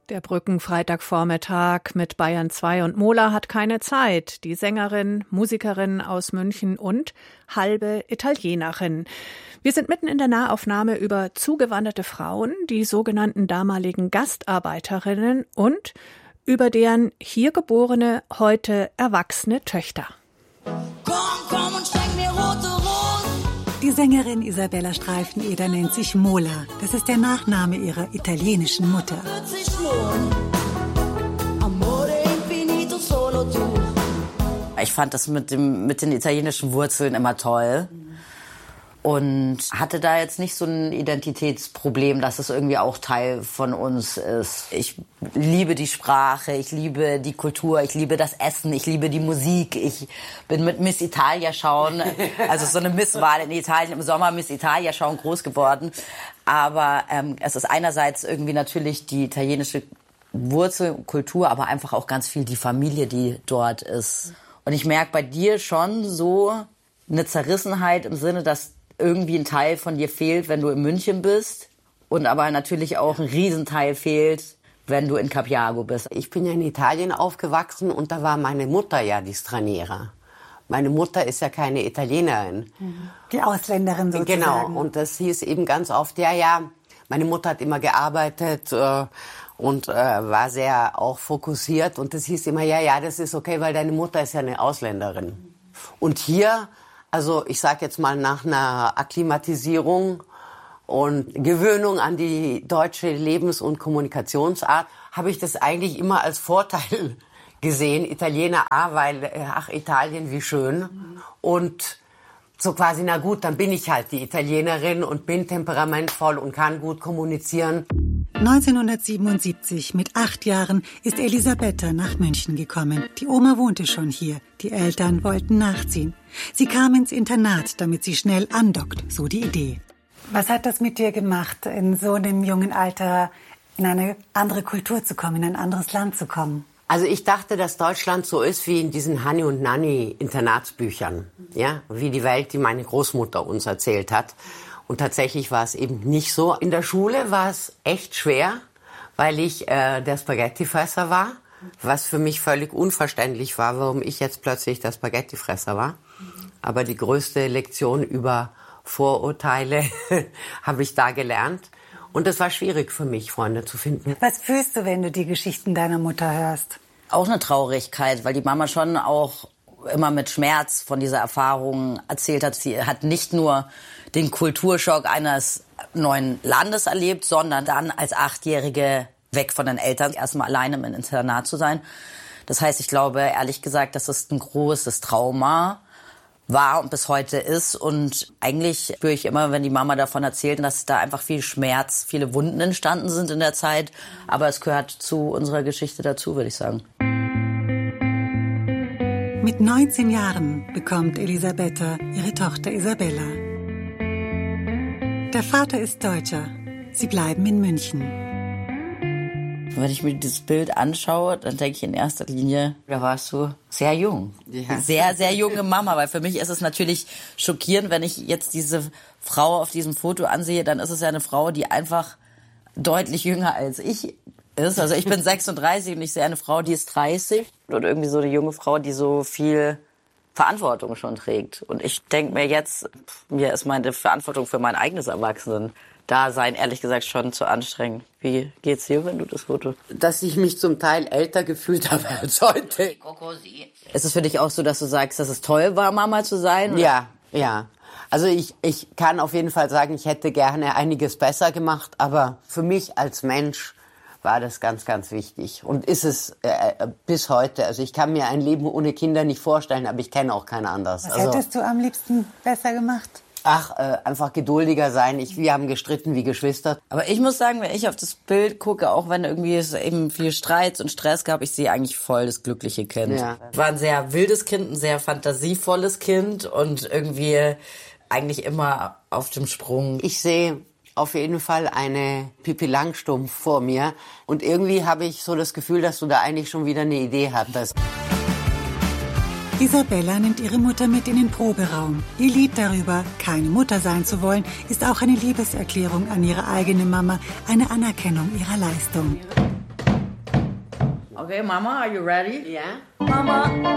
Der Brückenfreitagvormittag mit Bayern 2 und Mola hat keine Zeit. Die Sängerin, Musikerin aus München und halbe Italienerin. Wir sind mitten in der Nahaufnahme über zugewanderte Frauen, die sogenannten damaligen Gastarbeiterinnen und über deren hier geborene, heute erwachsene Töchter. Komm und schenk mir rote Rosen. Die Sängerin Isabella Streifeneder nennt sich Mola. Das ist der Nachname ihrer italienischen Mutter. Ich fand das mit den italienischen Wurzeln immer toll und hatte da jetzt nicht so ein Identitätsproblem, dass es irgendwie auch Teil von uns ist. Ich liebe die Sprache, ich liebe die Kultur, ich liebe das Essen, ich liebe die Musik. Ich bin mit Miss Italia schauen, also so eine Misswahl in Italien im Sommer, Miss Italia schauen, groß geworden. Aber es ist einerseits irgendwie natürlich die italienische Wurzel, Kultur, aber einfach auch ganz viel die Familie, die dort ist. Und ich merke bei dir schon so eine Zerrissenheit im Sinne, dass irgendwie ein Teil von dir fehlt, wenn du in München bist. Und aber natürlich auch ein Riesenteil fehlt, wenn du in Capiago bist. Ich bin ja in Italien aufgewachsen und da war meine Mutter ja die Straniera. Meine Mutter ist ja keine Italienerin. Die Ausländerin sozusagen. Genau, und das hieß eben ganz oft, ja, meine Mutter hat immer gearbeitet und war sehr auch fokussiert. Und das hieß immer, ja, das ist okay, weil deine Mutter ist ja eine Ausländerin. Und hier, also ich sag jetzt mal nach einer Akklimatisierung und Gewöhnung an die deutsche Lebens- und Kommunikationsart, habe ich das eigentlich immer als Vorteil gesehen. Italiener, weil, ach Italien, wie schön. Und so quasi, na gut, dann bin ich halt die Italienerin und bin temperamentvoll und kann gut kommunizieren. 1977, mit 8 Jahren, ist Elisabetta nach München gekommen. Die Oma wohnte schon hier. Die Eltern wollten nachziehen. Sie kam ins Internat, damit sie schnell andockt, so die Idee. Was hat das mit dir gemacht, in so einem jungen Alter in eine andere Kultur zu kommen, in ein anderes Land zu kommen? Also ich dachte, dass Deutschland so ist wie in diesen Hanni und Nanni Internatsbüchern, ja, wie die Welt, die meine Großmutter uns erzählt hat. Und tatsächlich war es eben nicht so. In der Schule war es echt schwer, weil ich der Spaghettifresser war, was für mich völlig unverständlich war, warum ich jetzt plötzlich der Spaghettifresser war. Aber die größte Lektion über Vorurteile habe ich da gelernt. Und es war schwierig für mich, Freunde zu finden. Was fühlst du, wenn du die Geschichten deiner Mutter hörst? Auch eine Traurigkeit, weil die Mama schon auch immer mit Schmerz von dieser Erfahrung erzählt hat. Sie hat nicht nur den Kulturschock eines neuen Landes erlebt, sondern dann als 8-Jährige weg von den Eltern, erstmal alleine im Internat zu sein. Das heißt, ich glaube, ehrlich gesagt, dass es ein großes Trauma war und bis heute ist. Und eigentlich spüre ich immer, wenn die Mama davon erzählt, dass da einfach viel Schmerz, viele Wunden entstanden sind in der Zeit. Aber es gehört zu unserer Geschichte dazu, würde ich sagen. Mit 19 Jahren bekommt Elisabetta ihre Tochter Isabella. Der Vater ist Deutscher. Sie bleiben in München. Wenn ich mir dieses Bild anschaue, dann denke ich in erster Linie, da warst du sehr jung. Ja. Sehr, sehr junge Mama. Weil für mich ist es natürlich schockierend, wenn ich jetzt diese Frau auf diesem Foto ansehe, dann ist es ja eine Frau, die einfach deutlich jünger als ich ist. Also ich bin 36 und ich sehe eine Frau, die ist 30. Und irgendwie so eine junge Frau, die so viel Verantwortung schon trägt. Und ich denke mir jetzt, mir ist meine Verantwortung für mein eigenes Erwachsenen-Dasein ehrlich gesagt schon zu anstrengend. Wie geht's dir, wenn du das Foto? Dass ich mich zum Teil älter gefühlt habe als heute. Ist es für dich auch so, dass du sagst, dass es toll war, Mama zu sein? Oder? Ja. Also ich kann auf jeden Fall sagen, ich hätte gerne einiges besser gemacht, aber für mich als Mensch war das ganz, ganz wichtig. Und ist es bis heute. Also ich kann mir ein Leben ohne Kinder nicht vorstellen, aber ich kenne auch kein anderes. Was hättest du am liebsten besser gemacht? Einfach geduldiger sein. Wir haben gestritten wie Geschwister. Aber ich muss sagen, wenn ich auf das Bild gucke, auch wenn irgendwie es eben viel Streits und Stress gab, ich sehe eigentlich voll das glückliche Kind. Ja. War ein sehr wildes Kind, ein sehr fantasievolles Kind und irgendwie eigentlich immer auf dem Sprung. Ich sehe auf jeden Fall eine Pippi Langstrumpf vor mir. Und irgendwie habe ich so das Gefühl, dass du da eigentlich schon wieder eine Idee hattest. Isabella nimmt ihre Mutter mit in den Proberaum. Ihr Lied darüber, keine Mutter sein zu wollen, ist auch eine Liebeserklärung an ihre eigene Mama, eine Anerkennung ihrer Leistung. Okay, Mama, are you ready? Ja. Mama.